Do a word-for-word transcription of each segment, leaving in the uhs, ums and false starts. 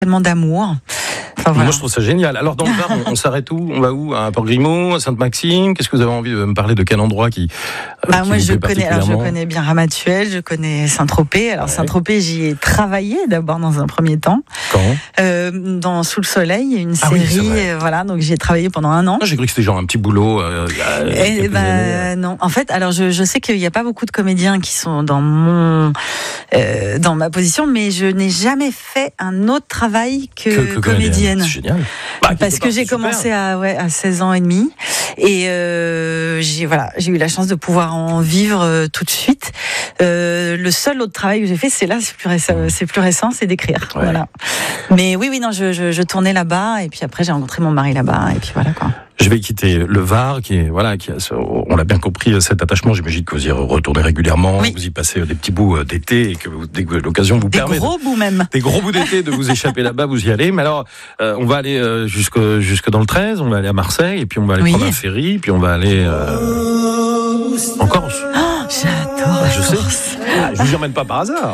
tellement d'amour. Enfin, voilà. Moi, je trouve ça génial. Alors, dans le Var, on, on s'arrête où? On va où? À Port-Grimaud, à Sainte-Maxime? Qu'est-ce que vous avez envie de me parler? De quel endroit qui, euh, bah, qui moi, vous je plaît connais, alors, je particulièrement? connais bien Ramatuelle, je connais Saint-Tropez. Alors, Ouais. Saint-Tropez, j'y ai travaillé d'abord dans un premier temps. Quand? Euh, dans Sous le Soleil, une Ah oui, série, c'est vrai. euh, voilà, donc j'y ai travaillé pendant un an. Moi, j'ai cru que c'était genre un petit boulot. Euh, il y a Eh quelques ben années. non. En fait, alors je, je sais qu'il n'y a pas beaucoup de comédiens qui sont dans mon euh, dans ma position, mais je n'ai jamais fait un autre travail que, Que, que comédienne. C'est génial. Bah, quelque Parce part, que j'ai c'est super. commencé à ouais à seize ans et demi et euh, j'ai voilà j'ai eu la chance de pouvoir en vivre euh, tout de suite. Euh, le seul autre travail que j'ai fait, c'est là, c'est plus récent, c'est plus récent, c'est d'écrire. Ouais. Voilà. Mais oui oui non, je, je, je tournais là-bas et puis après j'ai rencontré mon mari là-bas et puis voilà quoi. Je vais quitter le Var, qui est, voilà, qui a, ce- on l'a bien compris, cet attachement. J'imagine que vous y retournez régulièrement, Oui. vous y passez des petits bouts d'été et que vous, dès que l'occasion vous Des permet. gros bouts même. Des gros bouts d'été de vous échapper là-bas, vous y allez. Mais alors, euh, on va aller euh, jusque jusque dans le treize, on va aller à Marseille, et puis on va aller Oui. prendre un ferry, puis on va aller euh, en Corse. Oh, j'adore. Je la sais. Corse. Ah, je vous y emmène pas par hasard.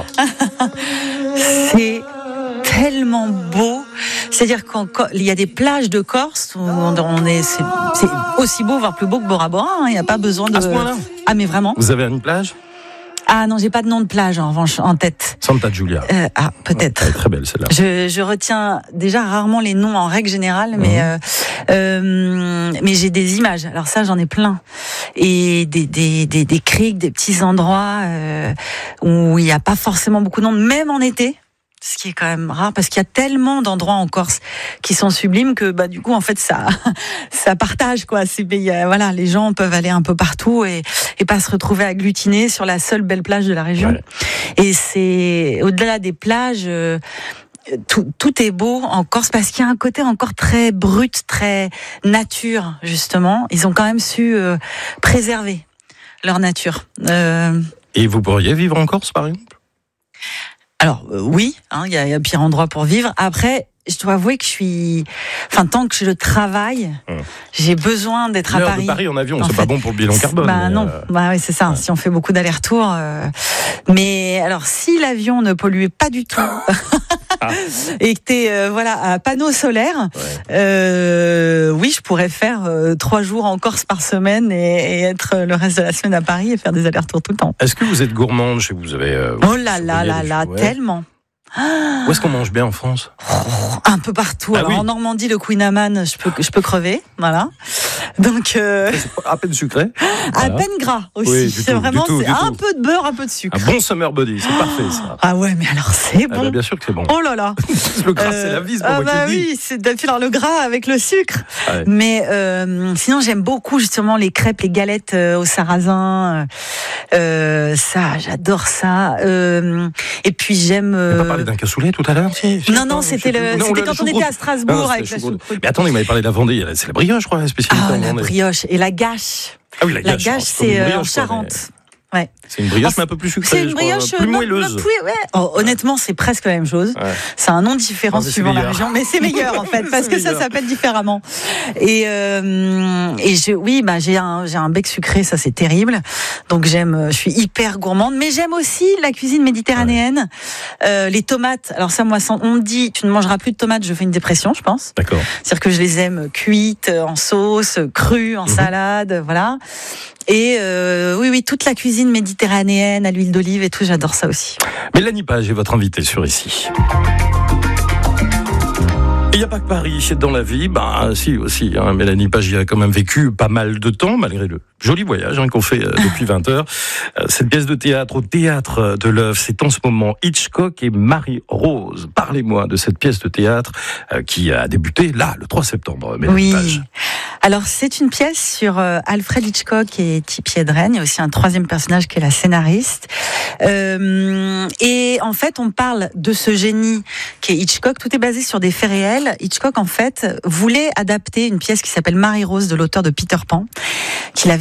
C'est tellement beau. C'est-à-dire qu'il y a des plages de Corse où on est, c'est, c'est aussi beau, voire plus beau que Bora Bora. Il n'y a pas besoin de. À ce point-là. Ah mais vraiment. Vous avez une plage? Ah non, j'ai pas de nom de plage en revanche en tête. Santa Giulia. Euh, ah peut-être. Elle est très belle celle-là. Je, je retiens déjà rarement les noms en règle générale, mais euh, euh, mais j'ai des images. Alors ça, j'en ai plein et des des des, des criques, des petits endroits euh, où il n'y a pas forcément beaucoup de monde, même en été. Ce qui est quand même rare parce qu'il y a tellement d'endroits en Corse qui sont sublimes que bah du coup en fait ça ça partage quoi. C'est voilà, les gens peuvent aller un peu partout et et pas se retrouver agglutinés sur la seule belle plage de la région. Ouais. Et c'est au-delà des plages. Euh, Tout, tout est beau en Corse parce qu'il y a un côté encore très brut, très nature justement. Ils ont quand même su euh, préserver leur nature. Euh, Et vous pourriez vivre en Corse, par exemple? alors euh, oui, hein, il y, a, il y a pire endroit pour vivre. Après, je dois avouer que je suis, enfin tant que je travaille, Hum. j'ai besoin d'être à L'heure Paris. de Paris en avion, En c'est fait, pas bon pour le bilan carbone. Bah mais, non, euh, bah oui c'est ça. ouais. Si on fait beaucoup d'allers-retours, euh, mais alors si l'avion ne polluait pas du tout. Ah. Et que t'es euh, voilà à panneau solaire, Ouais. euh, oui, je pourrais faire euh, trois jours en Corse par semaine et, et être le reste de la semaine à Paris et faire des allers-retours tout le temps. Est-ce que vous êtes gourmande? Je sais que vous avez. euh, Oh là là surveillé là les là, choses, ouais. tellement. Où est-ce qu'on mange bien en France? Un peu partout. Ah Alors oui. en Normandie, le Queen Amman, je peux je peux crever, voilà. Donc euh, À peine sucré. à Voilà. peine gras aussi. Oui, du c'est tout, vraiment du tout, c'est du un tout. peu de beurre, un peu de sucre. Un bon summer body, c'est parfait ça. Ah ouais, mais alors c'est Ah bon. bah, bien sûr que c'est bon. Oh là là. Le gras, Euh, c'est la vie, c'est pas ah moi bah qui le dis. oui, c'est depuis alors le gras avec le sucre. Ouais. Mais euh, sinon j'aime beaucoup justement les crêpes, les galettes euh, au sarrasin. Euh, ça, j'adore ça. Euh, et puis j'aime. On euh, n'a pas parlé d'un cassoulet tout à l'heure? Si, si, Non non, non, c'était je sais le, plus. Non, c'était le quand on choucroute. était à Strasbourg Non, avec c'était la choucroute. choucroute. Mais attendez, il m'avait parlé de la Vendée, c'est la brioche, quoi, la spécialité Ah en la Vendée. brioche et la gâche. Ah oui, la La gâche. gâche, alors, comme c'est une euh, en brioche, quoi, mais Charente. Ouais. C'est une brioche, mais un peu plus sucrée. C'est une je crois, brioche plus non, moelleuse. non, plus- ouais. Oh, honnêtement, c'est presque la même chose. Ouais. C'est un nom différent Ah, mais c'est suivant la meilleur. région, mais c'est meilleur en fait parce C'est que ça meilleur. s'appelle différemment. Et euh, et je, oui, bah j'ai un j'ai un bec sucré, ça c'est terrible. Donc j'aime, je suis hyper gourmande, mais j'aime aussi la cuisine méditerranéenne. Euh, les tomates. Alors ça, moi, sans- on me dit, tu ne mangeras plus de tomates, je fais une dépression, je pense. D'accord. C'est-à-dire que je les aime cuites, en sauce, crues, en Mhm. salade, voilà. Et euh, oui, oui, toute la cuisine méditerranéenne à l'huile d'olive et tout, j'adore ça aussi. Mélanie Page est votre invitée sur Ici. Il n'y a pas que Paris dans la vie, bah si aussi. Hein, Mélanie Page y a quand même vécu pas mal de temps, malgré le joli voyage hein, qu'on fait euh, depuis vingt heures. Euh, cette pièce de théâtre au Théâtre de l'Œuvre, c'est en ce moment Hitchcock et Marie-Rose. Parlez-moi de cette pièce de théâtre euh, qui a débuté là, le trois septembre, Mélanie Oui. Page. Alors, c'est une pièce sur euh, Alfred Hitchcock et Tippi Hedren. Il y a aussi un troisième personnage qui est la scénariste. Euh, et en fait, on parle de ce génie qui est Hitchcock. Tout est basé sur des faits réels. Hitchcock, en fait, voulait adapter une pièce qui s'appelle Marie-Rose de l'auteur de Peter Pan, qu'il avait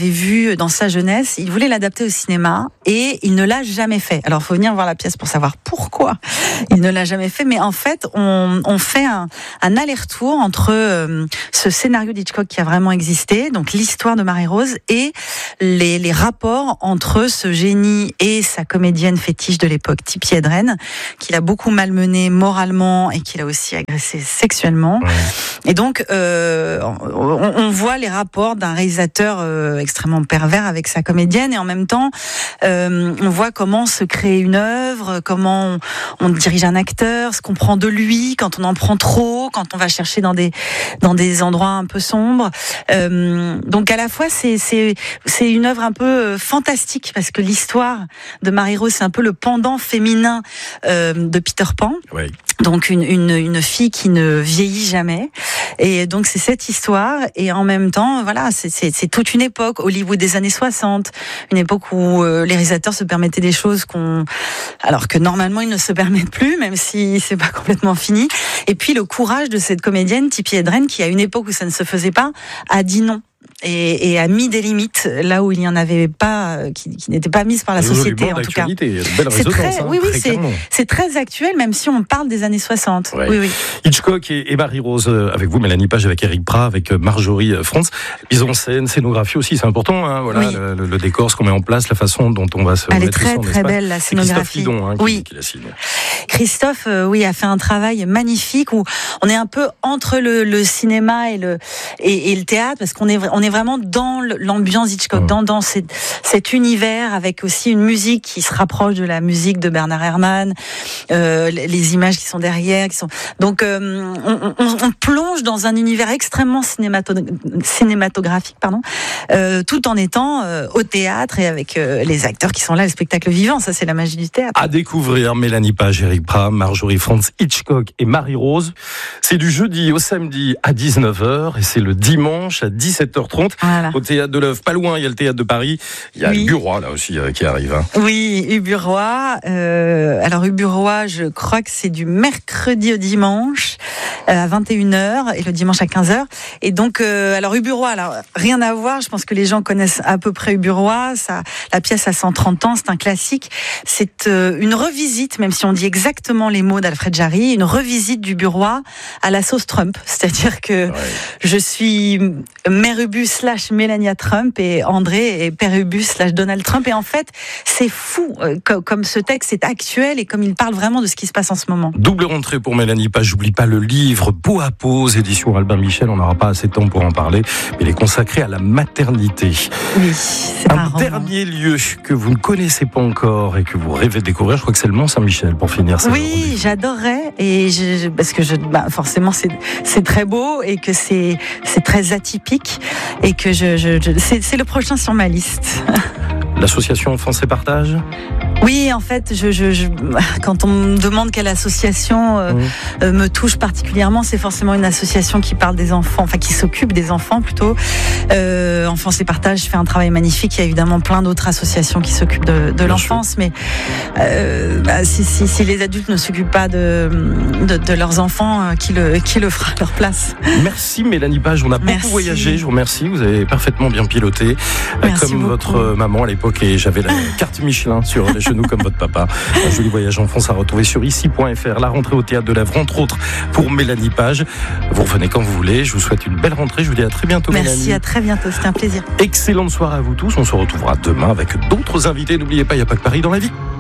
l'avait vu dans sa jeunesse. Il voulait l'adapter au cinéma et il ne l'a jamais fait. Alors, il faut venir voir la pièce pour savoir pourquoi il ne l'a jamais fait. Mais en fait, on, on fait un, un aller-retour entre euh, ce scénario d'Hitchcock qui a vraiment existé, donc l'histoire de Marie-Rose, et les, les rapports entre ce génie et sa comédienne fétiche de l'époque, Tippi Hedren, qu'il a beaucoup malmené moralement et qu'il a aussi agressé sexuellement. Ouais. Et donc, euh, on, on voit les rapports d'un réalisateur euh, extrêmement pervers avec sa comédienne, et en même temps, euh, on voit comment se crée une œuvre, comment on, on dirige un acteur, ce qu'on prend de lui, quand on en prend trop, quand on va chercher dans des dans des endroits un peu sombres. Euh, donc à la fois, c'est c'est c'est une œuvre un peu fantastique parce que l'histoire de Marie-Rose, c'est un peu le pendant féminin euh, de Peter Pan. Oui. Donc une, une une fille qui ne vieillit jamais, et donc c'est cette histoire, et en même temps voilà, c'est c'est, c'est toute une époque, Hollywood des années soixante, une époque où euh, les réalisateurs se permettaient des choses qu'on alors que normalement ils ne se permettent plus, même si c'est pas complètement fini. Et puis le courage de cette comédienne Tippi Hedren, qui à une époque où ça ne se faisait pas a dit non. Et, et a mis des limites là où il n'y en avait pas, qui, qui n'étaient pas mises par la société en tout cas. C'est très, oui, oui, c'est, c'est très actuel, même si on parle des années soixante. Ouais. Oui, oui. Hitchcock et, et Marie-Rose, avec vous, Mélanie Page, avec Éric Prat, avec Marjorie Frantz. Mise en scène, scénographie aussi, c'est important. Hein, voilà, oui. le, le, le décor, ce qu'on met en place, la façon dont on va se Elle mettre est très, très belle, la scénographie. Christophe Lidon, hein, qui, oui. qui la signe. Christophe, euh, oui, a fait un travail magnifique où on est un peu entre le, le cinéma et le et, et le théâtre, parce qu'on est on est vraiment dans l'ambiance Hitchcock, mmh. dans, dans cet, cet univers, avec aussi une musique qui se rapproche de la musique de Bernard Herrmann, euh, les images qui sont derrière, qui sont donc euh, on, on, on plonge dans un univers extrêmement cinémato- cinématographique, pardon, euh, tout en étant euh, au théâtre et avec euh, les acteurs qui sont là, le spectacle vivant. Ça, c'est la magie du théâtre. À découvrir, Mélanie Page, Éric Prat, Marjorie Frantz, Hitchcock et Marie-Rose. C'est du jeudi au samedi à dix-neuf heures et c'est le dimanche à dix-sept heures trente. Voilà. Au théâtre de l'Œuvre, pas loin, il y a le théâtre de Paris, il y a oui. Uburoy là aussi euh, qui arrive. Hein. Oui, Uburoy. Euh, alors Uburoy, je crois que c'est du mercredi au dimanche euh, à vingt et une heures et le dimanche à quinze heures. Et donc, euh, alors Uburoy, alors rien à voir. Je pense que les gens connaissent à peu près Uburoy. Ça, la pièce a cent trente ans, c'est un classique. C'est euh, une revisite, même si on dit exactement les mots d'Alfred Jarry, une revisite d'Uburoy à la sauce Trump. C'est-à-dire que ouais. je suis Mère Ubu slash Mélania Trump et André et Père Ubu slash Donald Trump. Et en fait, c'est fou euh, comme, comme ce texte est actuel et comme il parle vraiment de ce qui se passe en ce moment. Double rentrée pour Mélanie Page. J'oublie pas le livre Peau à peau, édition Albin Michel. On n'aura pas assez de temps pour en parler, mais il est consacré à la maternité. Oui, c'est un dernier lieu que vous ne connaissez pas encore et que vous rêvez de découvrir. Je crois que c'est le Mont-Saint-Michel pour finir. Oui, j'adorerais, et je, parce que je, bah, forcément c'est c'est très beau et que c'est c'est très atypique et que je, je, je c'est, c'est le prochain sur ma liste. L'association Enfance et Partage ? Oui, en fait, je, je, je, quand on me demande quelle association euh, mmh. euh, me touche particulièrement, c'est forcément une association qui parle des enfants, enfin qui s'occupe des enfants plutôt. Euh, Enfance et Partage fait un travail magnifique. Il y a évidemment plein d'autres associations qui s'occupent de, de l'enfance, sûr. mais euh, bah, si, si, si les adultes ne s'occupent pas de, de, de leurs enfants, euh, qui, le, qui le fera à leur place ? Merci Mélanie Page, on a beaucoup Merci. voyagé, je vous remercie, vous avez parfaitement bien piloté, Merci comme beaucoup. votre maman à l'époque, et j'avais la carte Michelin sur les genoux comme votre papa. Un joli voyage en France à retrouver sur ici point f r. La rentrée au théâtre de l'Œuvre, entre autres, pour Mélanie Page. Vous revenez quand vous voulez. Je vous souhaite une belle rentrée. Je vous dis à très bientôt, Merci, Mélanie. à très bientôt. C'était un plaisir. Excellente soirée à vous tous. On se retrouvera demain avec d'autres invités. N'oubliez pas, il n'y a pas que Paris dans la vie.